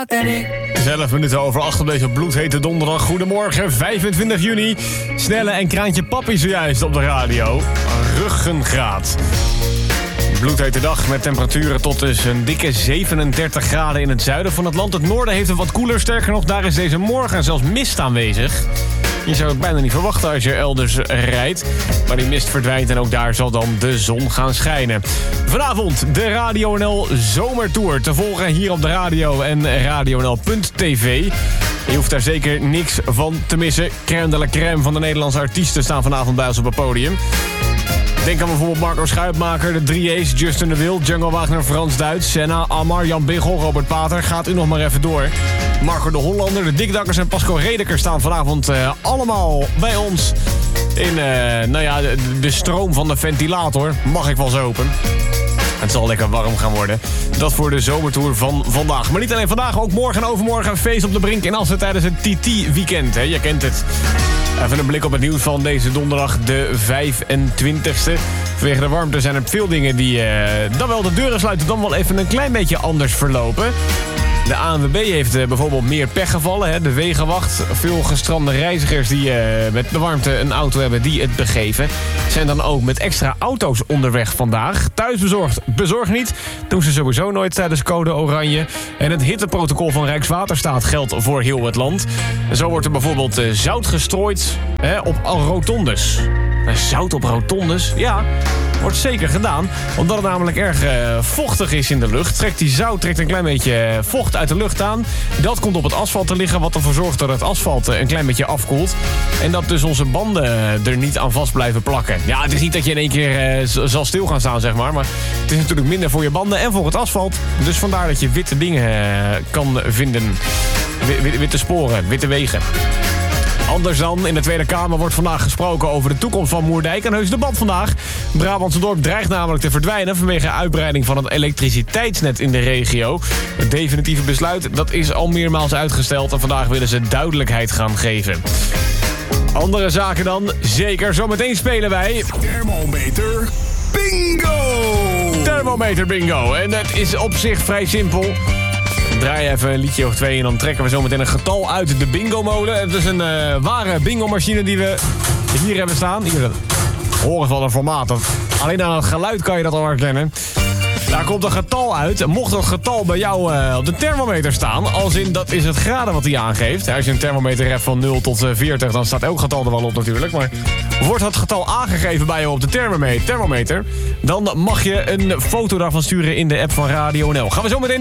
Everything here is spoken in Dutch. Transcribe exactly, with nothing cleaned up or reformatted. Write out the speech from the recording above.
schat en ik. elf minuten over acht op deze bloedhete donderdag. Goedemorgen, vijfentwintig juni. Snelle en Kraantje Papi zojuist op de radio. Ruggengraat. Bloedhete dag met temperaturen tot dus een dikke zevenendertig graden in het zuiden van het land. Het noorden heeft het wat koeler. Sterker nog, daar is deze morgen zelfs mist aanwezig. Je zou het bijna niet verwachten als je elders rijdt. Maar die mist verdwijnt en ook daar zal dan de zon gaan schijnen. Vanavond de Radio N L Zomertour. Te volgen hier op de radio en radio n l punt t v. Je hoeft daar zeker niks van te missen. Crème de la crème van de Nederlandse artiesten staan vanavond bij ons op het podium. Denk aan bijvoorbeeld Marco Schuitmaker, de drie A's, Justin de Wild, Django Wagner, Frans Duits, Senna, Ammar, Jan Biggel, Robert Pater. Gaat u nog maar even door. Marco de Hollander, de Dikdakkers en Pasco Redeker staan vanavond uh, allemaal bij ons in uh, nou ja, de, de stroom van de ventilator. Mag ik wel zo open. Het zal lekker warm gaan worden. Dat voor de zomertour van vandaag. Maar niet alleen vandaag, ook morgen en overmorgen een feest op de Brink in Assen tijdens het T T-weekend. Je kent het. Even een blik op het nieuws van deze donderdag, de vijfentwintigste. Vanwege de warmte zijn er veel dingen die uh, dan wel de deuren sluiten, dan wel even een klein beetje anders verlopen. De A N W B heeft uh, bijvoorbeeld meer pech gevallen. Hè? De Wegenwacht, veel gestrande reizigers die uh, met de warmte een auto hebben die het begeven, zijn dan ook met extra auto's onderweg vandaag. Thuisbezorgd, bezorg niet. Doen ze sowieso nooit tijdens code oranje. En het hitteprotocol van Rijkswaterstaat geldt voor heel het land. Zo wordt er bijvoorbeeld uh, zout gestrooid hè, op rotondes. Uh, zout op rotondes? Ja, wordt zeker gedaan. Omdat het namelijk erg uh, vochtig is in de lucht. Trekt die zout trekt een klein beetje vocht uit de lucht aan. Dat komt op het asfalt te liggen, wat ervoor zorgt dat het asfalt een klein beetje afkoelt. En dat dus onze banden er niet aan vast blijven plakken. Ja, het is niet dat je in één keer uh, zal stil gaan staan, zeg maar. Maar het is natuurlijk minder voor je banden en voor het asfalt. Dus vandaar dat je witte dingen uh, kan vinden. W- witte sporen, witte wegen. Anders dan, in de Tweede Kamer wordt vandaag gesproken over de toekomst van Moerdijk. Een heus debat vandaag. Brabantse dorp dreigt namelijk te verdwijnen vanwege uitbreiding van het elektriciteitsnet in de regio. Het definitieve besluit dat is al meermaals uitgesteld en vandaag willen ze duidelijkheid gaan geven. Andere zaken dan, zeker. Zometeen spelen wij... Thermometer bingo! Thermometer bingo. En dat is op zich vrij simpel. Draai even een liedje of twee en dan trekken we zo meteen een getal uit de bingo-molen. Het is een uh, ware bingo-machine die we hier hebben staan. Hier, horen van een formaat. Dat, alleen aan het geluid kan je dat al herkennen. Daar komt een getal uit. Mocht dat getal bij jou uh, op de thermometer staan, als in dat is het graden wat hij aangeeft. Als je een thermometer hebt van nul tot veertig, dan staat elk getal er wel op natuurlijk. Maar wordt dat getal aangegeven bij jou op de thermometer, thermometer dan mag je een foto daarvan sturen in de app van Radio N L. Gaan we zo meteen